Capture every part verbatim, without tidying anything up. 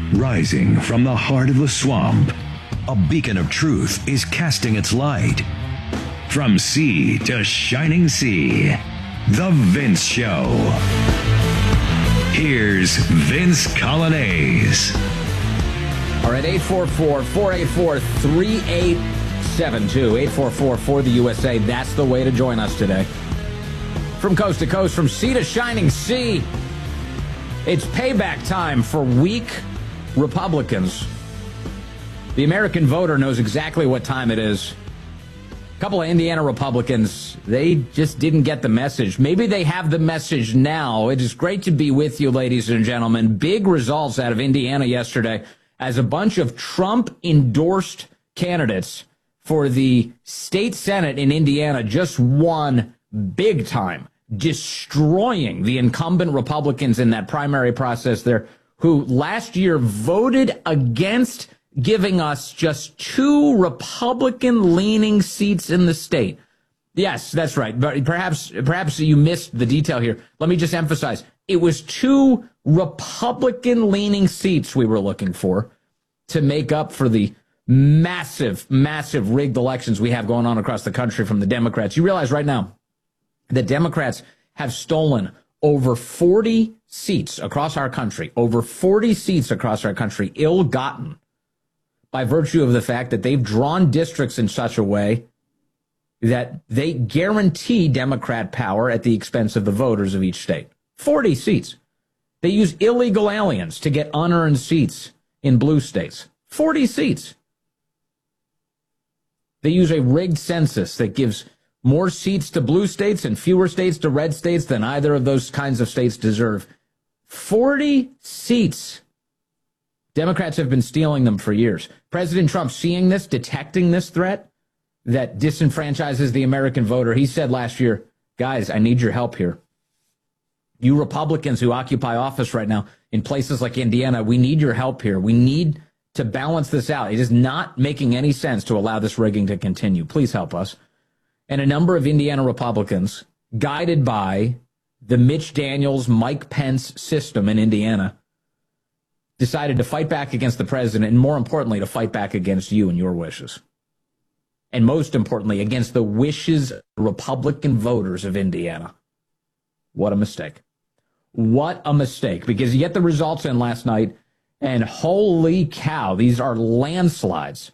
Rising from the heart of the swamp, a beacon of truth is casting its light. From sea to shining sea, The Vince Show. Here's Vince Coglianese. All right, eight four four, four eight four, three eight seven two. eight four four, four the U S A. That's the way to join us today. From coast to coast, from sea to shining sea, it's payback time for weak Republicans. The American voter knows exactly what time it is. A couple of Indiana Republicans, they just didn't get the message. Maybe they have the message now. It is great to be with you, ladies and gentlemen. Big results out of Indiana yesterday as a bunch of Trump-endorsed candidates for the state Senate in Indiana just won big time, destroying the incumbent Republicans in that primary process there, who last year voted against giving us just two Republican-leaning seats in the state. Yes, that's right. But perhaps, perhaps you missed the detail here. Let me just emphasize. It was two Republican-leaning seats we were looking for to make up for the massive, massive rigged elections we have going on across the country from the Democrats. You realize right now that Democrats have stolen over forty seats across our country, over forty seats across our country, ill-gotten by virtue of the fact that they've drawn districts in such a way that they guarantee Democrat power at the expense of the voters of each state. forty seats. They use illegal aliens to get unearned seats in blue states. forty seats. They use a rigged census that gives more seats to blue states and fewer states to red states than either of those kinds of states deserve. forty seats. Democrats have been stealing them for years. President Trump, seeing this, detecting this threat that disenfranchises the American voter, he said last year, guys, I need your help here. You Republicans who occupy office right now in places like Indiana, we need your help here. We need to balance this out. It is not making any sense to allow this rigging to continue. Please help us. And a number of Indiana Republicans, guided by the Mitch Daniels, Mike Pence system in Indiana, decided to fight back against the president and, more importantly, to fight back against you and your wishes. And most importantly, against the wishes of Republican voters of Indiana. What a mistake. What a mistake. Because you get the results in last night, and holy cow, these are landslides.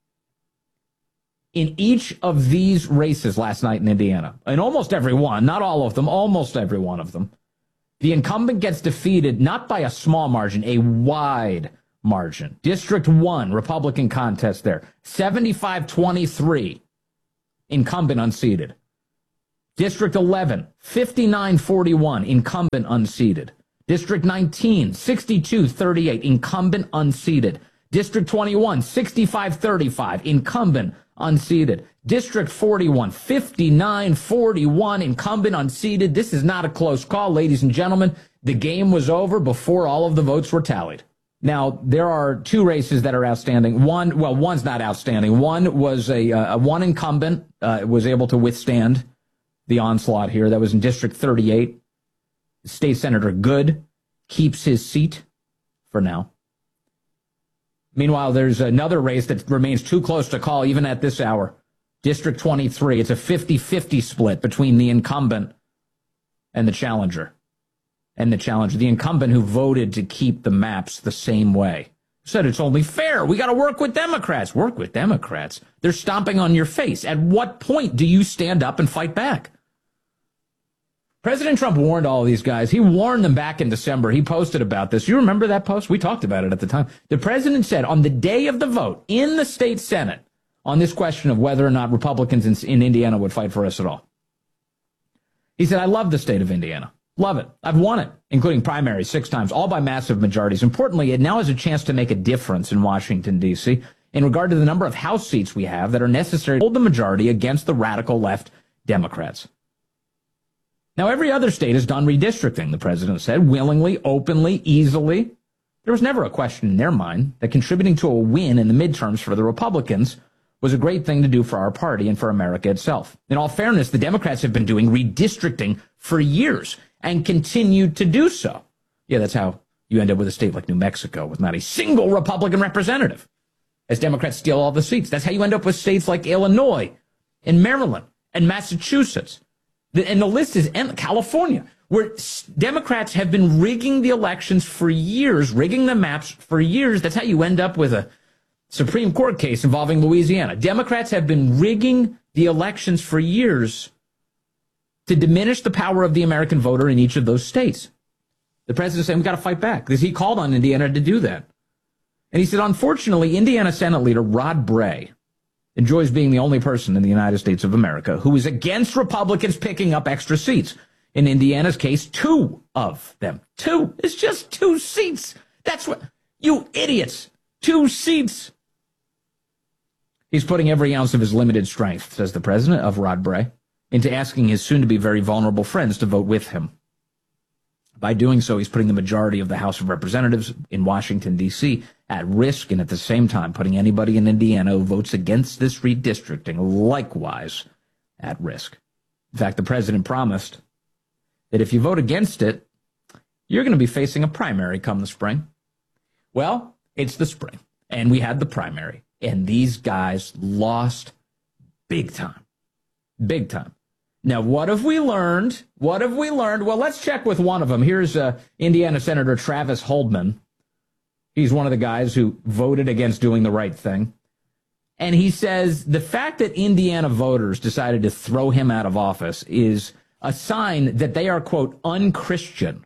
In each of these races last night in Indiana, in almost every one, not all of them, almost every one of them, the incumbent gets defeated not by a small margin, a wide margin. District one, Republican contest there, seventy-five twenty-three, incumbent unseated. District eleven, fifty-nine forty-one, incumbent unseated. District nineteen, sixty-two thirty-eight, incumbent unseated. District twenty-one, sixty-five thirty-five, incumbent unseated. District forty-one, fifty-nine forty-one, incumbent unseated. This is not a close call, ladies and gentlemen. The game was over before all of the votes were tallied. Now, there are two races that are outstanding. One, well, one's not outstanding. One was a, a one incumbent uh, was able to withstand the onslaught here. That was in District thirty-eight. State Senator Good keeps his seat for now. Meanwhile, there's another race that remains too close to call even at this hour. District twenty-three. It's a fifty-fifty split between the incumbent and the challenger. And the challenger. The incumbent who voted to keep the maps the same way. Said it's only fair. We got to work with Democrats. Work with Democrats. They're stomping on your face. At what point do you stand up and fight back? President Trump warned all of these guys. He warned them back in December. He posted about this. You remember that post? We talked about it at the time. The president said on the day of the vote in the state Senate on this question of whether or not Republicans in, in Indiana would fight for us at all. He said, I love the state of Indiana. Love it. I've won it, including primaries six times, all by massive majorities. Importantly, it now has a chance to make a difference in Washington, D C in regard to the number of House seats we have that are necessary to hold the majority against the radical left Democrats. Now, every other state has done redistricting, the president said, willingly, openly, easily. There was never a question in their mind that contributing to a win in the midterms for the Republicans was a great thing to do for our party and for America itself. In all fairness, the Democrats have been doing redistricting for years and continue to do so. Yeah, that's how You end up with a state like New Mexico with not a single Republican representative, as Democrats steal all the seats. That's how you end up with states like Illinois and Maryland and Massachusetts. And the list is endless. California, where Democrats have been rigging the elections for years, rigging the maps for years. That's how you end up with a Supreme Court case involving Louisiana. Democrats have been rigging the elections for years to diminish the power of the American voter in each of those states. The president said, we've got to fight back, because he called on Indiana to do that. And he said, unfortunately, Indiana Senate Leader Rod Bray enjoys being the only person in the United States of America who is against Republicans picking up extra seats. In Indiana's case, two of them. Two. It's just two seats. That's what, you idiots. Two seats. He's putting every ounce of his limited strength, says the president of Rod Bray, into asking his soon-to-be very vulnerable friends to vote with him. By doing so, he's putting the majority of the House of Representatives in Washington, D C at risk, and at the same time putting anybody in Indiana who votes against this redistricting likewise at risk. In fact, the president promised that if you vote against it, you're going to be facing a primary come the spring. Well, it's the spring, and we had the primary, and these guys lost big time. Big time. Now, what have we learned? What have we learned? Well, let's check with one of them. Here's uh, Indiana Senator Travis Holdman. He's one of the guys who voted against doing the right thing. And he says the fact that Indiana voters decided to throw him out of office is a sign that they are, quote, unchristian.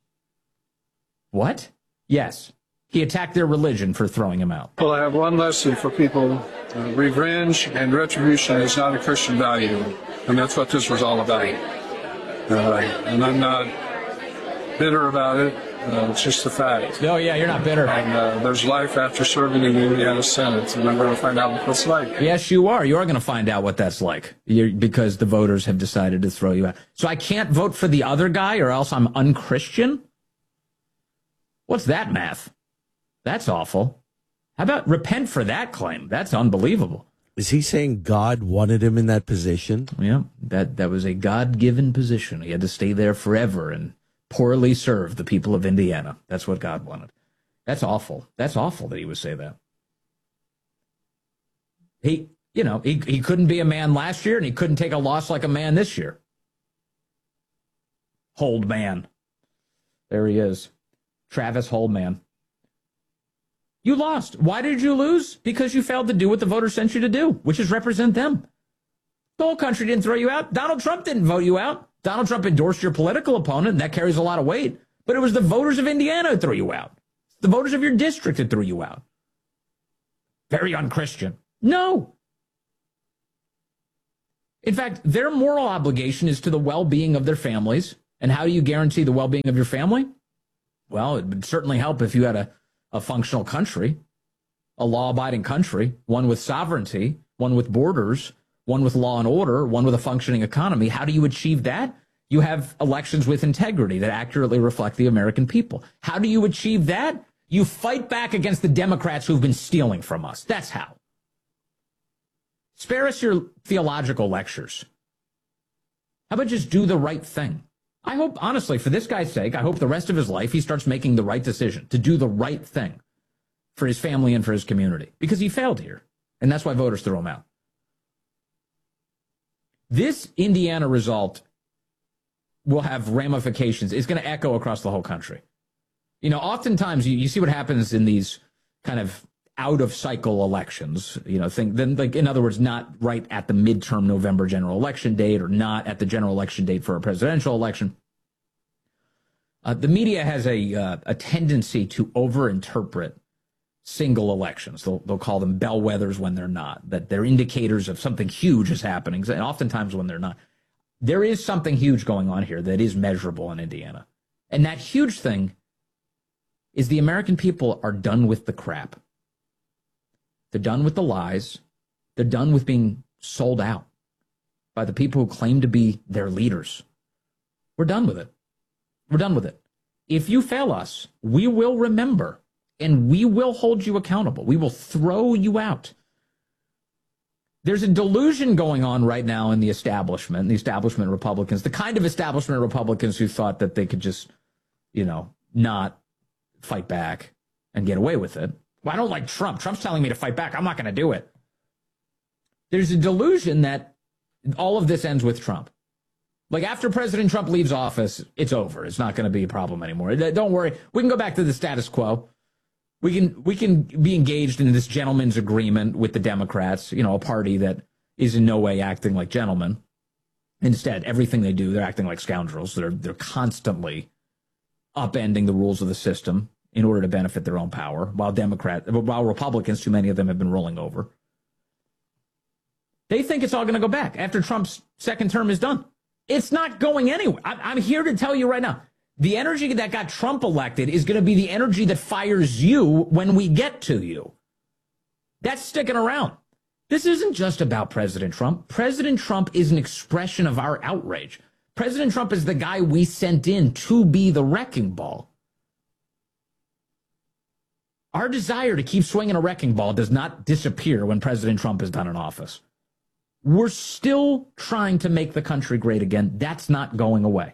What? Yes. He attacked their religion for throwing him out. Well, I have one lesson for people. Uh, revenge and retribution is not a Christian value. And that's what this was all about. Uh, and I'm not bitter about it. Uh, it's just a fact. No, yeah, you're not bitter. And uh, there's life after serving in the Indiana Senate, and I'm going to find out what that's like. Yes, you are. You are going to find out what that's like You're, because the voters have decided to throw you out. So I can't vote for the other guy or else I'm unchristian? What's that math? That's awful. How about repent for that claim? That's unbelievable. Is he saying God wanted him in that position? Yeah, that, that was a God-given position. He had to stay there forever and poorly serve the people of Indiana. That's what God wanted. That's awful. That's awful that he would say that. He, you know, he, he couldn't be a man last year, and he couldn't take a loss like a man this year. Holdman. There he is. Travis Holdman. You lost. Why did you lose? Because you failed to do what the voters sent you to do, which is represent them. The whole country didn't throw you out. Donald Trump didn't vote you out. Donald Trump endorsed your political opponent, and that carries a lot of weight. But it was the voters of Indiana who threw you out. The voters of your district that threw you out. Very unchristian. No. In fact, their moral obligation is to the well-being of their families. And how do you guarantee the well-being of your family? Well, it would certainly help if you had a, a functional country, a law-abiding country, one with sovereignty, one with borders, one with law and order, one with a functioning economy. How do you achieve that? You have elections with integrity that accurately reflect the American people. How do you achieve that? You fight back against the Democrats who've been stealing from us. That's how. Spare us your theological lectures. How about just do the right thing? I hope, honestly, for this guy's sake, I hope the rest of his life he starts making the right decision to do the right thing for his family and for his community, because he failed here, and that's why voters threw him out. This Indiana result will have ramifications. It's going to echo across the whole country. You know, oftentimes you, you see what happens in these kind of out-of-cycle elections, you know, think, then, like, in other words, not right at the midterm November general election date or not at the general election date for a presidential election. Uh, the media has a uh, a tendency to overinterpret single elections. They'll, they'll call them bellwethers when they're not, that they're indicators of something huge is happening, and oftentimes when they're not. There is something huge going on here that is measurable in Indiana. And that huge thing is the American people are done with the crap. They're done with the lies. They're done with being sold out by the people who claim to be their leaders. We're done with it. We're done with it. If you fail us, we will remember, and we will hold you accountable. We will throw you out. There's a delusion going on right now in the establishment, the establishment Republicans, the kind of establishment Republicans who thought that they could just, you know, not fight back and get away with it. Well, I don't like Trump. Trump's telling me to fight back. I'm not going to do it. There's a delusion that all of this ends with Trump. Like after President Trump leaves office, it's over. It's not going to be a problem anymore. Don't worry. We can go back to the status quo. We can we can be engaged in this gentleman's agreement with the Democrats, you know, a party that is in no way acting like gentlemen. Instead, everything they do, they're acting like scoundrels. They're they're constantly upending the rules of the system in order to benefit their own power, while Democrat, while Republicans, too many of them have been rolling over. They think it's all going to go back after Trump's second term is done. It's not going anywhere. I'm here to tell you right now, the energy that got Trump elected is going to be the energy that fires you when we get to you. That's sticking around. This isn't just about President Trump. President Trump is an expression of our outrage. President Trump is the guy we sent in to be the wrecking ball. Our desire to keep swinging a wrecking ball does not disappear when President Trump is done in office. We're still trying to make the country great again. That's not going away.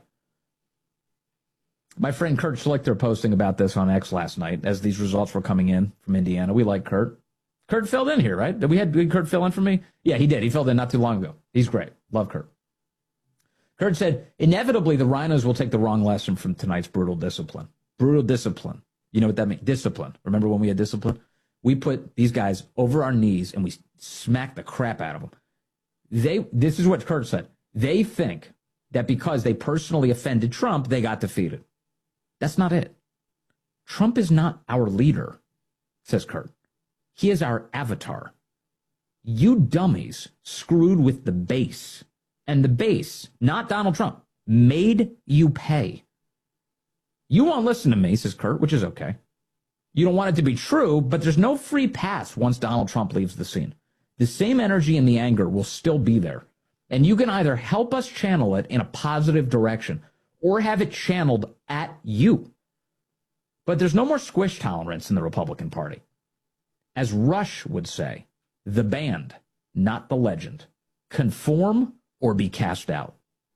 My friend Kurt Schlichter posting about this on X last night as these results were coming in from Indiana. We like Kurt. Kurt filled in here, right? Did we had did Kurt fill in for me? Yeah, he did. He filled in not too long ago. He's great. Love Kurt. Kurt said, inevitably, the rhinos will take the wrong lesson from tonight's brutal discipline. Brutal discipline. You know what that means? Discipline. Remember when we had discipline? We put these guys over our knees and we smacked the crap out of them. They, this is what Kurt said. They think that because they personally offended Trump, they got defeated. That's not it. Trump is not our leader, says Kurt. He is our avatar. You dummies screwed with the base. And the base, not Donald Trump, made you pay. You won't listen to me, says Kurt, which is okay. You don't want it to be true, but there's no free pass once Donald Trump leaves the scene. The same energy and the anger will still be there. And you can either help us channel it in a positive direction or have it channeled at you. But there's no more squish tolerance in the Republican Party. As Rush would say, the band, not the legend. Conform or be cast out.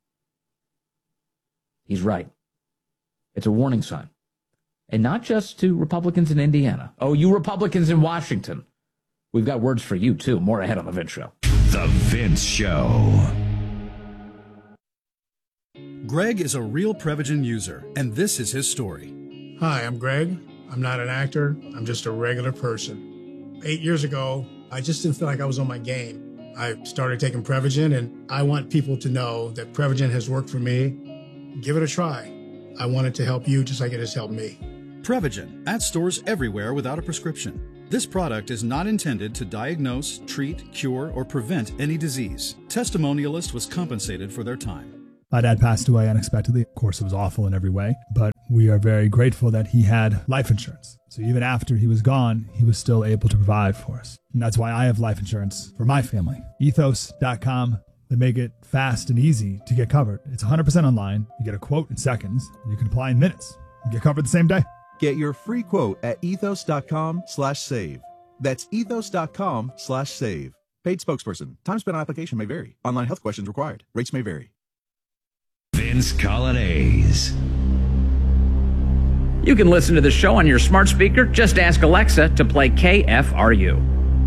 He's right. It's a warning sign. And not just to Republicans in Indiana. Oh, you Republicans in Washington. We've got words for you, too. More ahead on The Vince Show. The Vince Show. Greg is a real Prevagen user, and this is his story. Hi, I'm Greg. I'm not an actor. I'm just a regular person. Eight years ago, I just didn't feel like I was on my game. I started taking Prevagen, and I want people to know that Prevagen has worked for me. Give it a try. I want it to help you just like it has helped me. Prevagen, at stores everywhere without a prescription. This product is not intended to diagnose, treat, cure, or prevent any disease. Testimonialist was compensated for their time. My dad passed away unexpectedly. Of course, it was awful in every way, but we are very grateful that he had life insurance. So even after he was gone, he was still able to provide for us. And that's why I have life insurance for my family. ethos dot com. They make it fast and easy to get covered. It's one hundred percent online. You get a quote in seconds. You can apply in minutes. You get covered the same day. Get your free quote at ethos dot com slash save. That's ethos dot com slash save. Paid spokesperson. Time spent on application may vary. Online health questions required. Rates may vary. Vince Colonnese. You can listen to the show on your smart speaker. Just ask Alexa to play K F R U.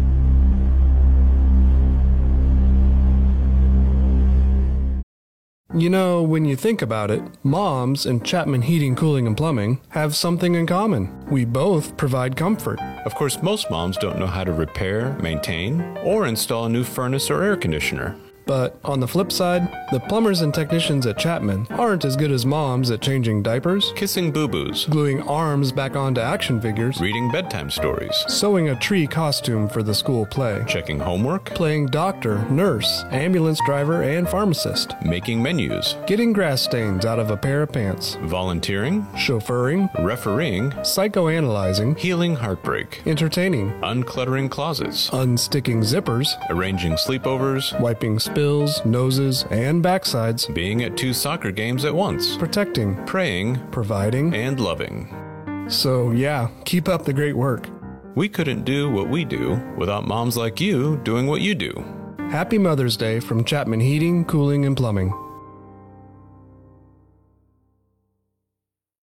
You know, when you think about it, moms and Chapman Heating, Cooling, and Plumbing have something in common. We both provide comfort. Of course, most moms don't know how to repair, maintain, or install a new furnace or air conditioner. But on the flip side, the plumbers and technicians at Chapman aren't as good as moms at changing diapers, kissing boo-boos, gluing arms back onto action figures, reading bedtime stories, sewing a tree costume for the school play, checking homework, playing doctor, nurse, ambulance driver, and pharmacist, making menus, getting grass stains out of a pair of pants, volunteering, chauffeuring, refereeing, psychoanalyzing, healing heartbreak, entertaining, uncluttering closets, unsticking zippers, arranging sleepovers, wiping spills, noses, and backsides, being at two soccer games at once, protecting, praying, providing, and loving. So yeah, keep up the great work. We couldn't do what we do without moms like you doing what you do. Happy Mother's Day from Chapman Heating, Cooling, and Plumbing.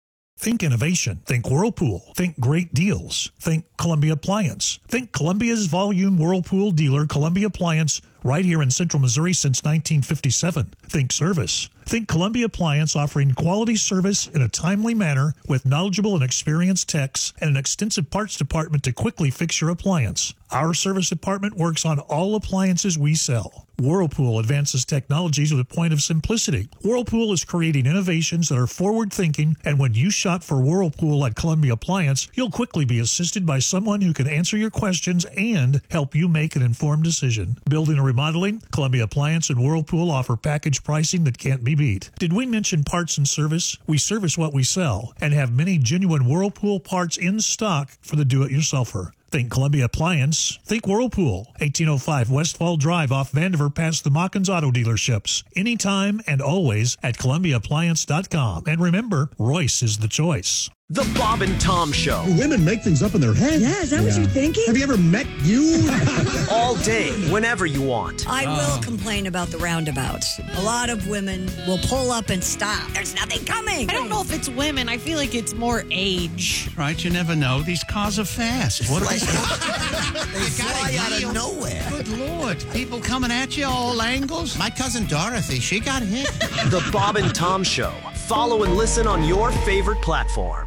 Think innovation. Think Whirlpool. Think great deals. Think Columbia Appliance. Think Columbia's volume Whirlpool dealer, Columbia Appliance, right here in Central Missouri since nineteen fifty-seven. Think service. Think Columbia Appliance, offering quality service in a timely manner with knowledgeable and experienced techs and an extensive parts department to quickly fix your appliance. Our service department works on all appliances we sell. Whirlpool advances technologies with a point of simplicity. Whirlpool is creating innovations that are forward-thinking, and when you shop for Whirlpool at Columbia Appliance, you'll quickly be assisted by someone who can answer your questions and help you make an informed decision. Building or remodeling, Columbia Appliance and Whirlpool offer package pricing that can't be beat. Did we mention parts and service? We service what we sell and have many genuine Whirlpool parts in stock for the do-it-yourselfer. Think Columbia Appliance. Think Whirlpool. eighteen oh five Westfall Drive off Vandiver past the Mockins Auto Dealerships. Anytime and always at Columbia Appliance dot com. And remember, Royce is the choice. The Bob and Tom Show. Women make things up in their head. Yeah, is that yeah. what you're thinking? Have you ever met you? All day, whenever you want. I oh. will complain about the roundabouts. A lot of women will pull up and stop. There's nothing coming. I don't know if it's women. I feel like it's more age. Right, you never know. These cars are fast. What are they? They fly out of nowhere. Good Lord. People coming at you all angles. My cousin Dorothy, she got hit. The Bob and Tom Show. Follow and listen on your favorite platform.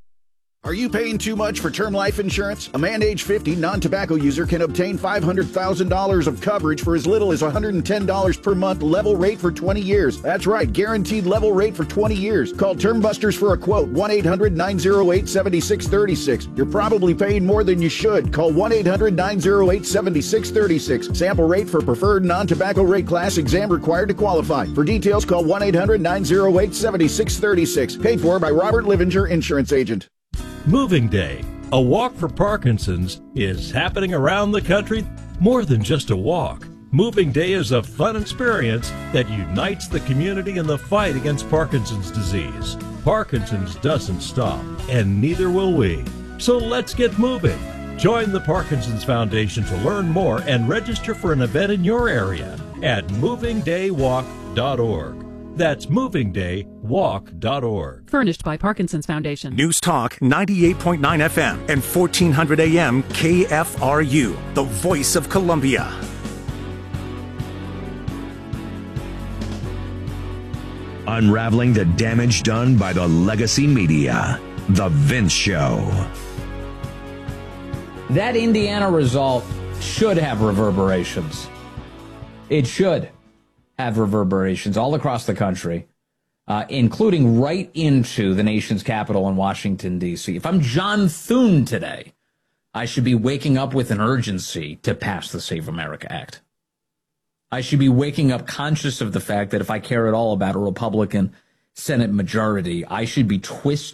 Are you paying too much for term life insurance? A man age fifty non-tobacco user can obtain five hundred thousand dollars of coverage for as little as one hundred ten dollars per month, level rate for twenty years. That's right, guaranteed level rate for twenty years. Call Term Busters for a quote, one eight hundred nine oh eight seven six three six. You're probably paying more than you should. Call one eight hundred nine oh eight seven six three six. Sample rate for preferred non-tobacco rate class, exam required to qualify. For details, call one eight hundred nine oh eight seven six three six. Paid for by Robert Livinger, Insurance Agent. Moving Day, a walk for Parkinson's, is happening around the country. More than just a walk. Moving Day is a fun experience that unites the community in the fight against Parkinson's disease. Parkinson's doesn't stop, and neither will we. So let's get moving. Join the Parkinson's Foundation to learn more and register for an event in your area at moving day walk dot org. That's moving day walk dot org. Furnished by Parkinson's Foundation. News Talk ninety-eight point nine F M and fourteen hundred A M K F R U, the voice of Columbia. Unraveling the damage done by the legacy media. The Vince Show. That Indiana result should have reverberations. It should have reverberations all across the country, uh, including right into the nation's capital in Washington, D C. If I'm John Thune today, I should be waking up with an urgency to pass the Save America Act. I should be waking up conscious of the fact that if I care at all about a Republican Senate majority, I should be twisting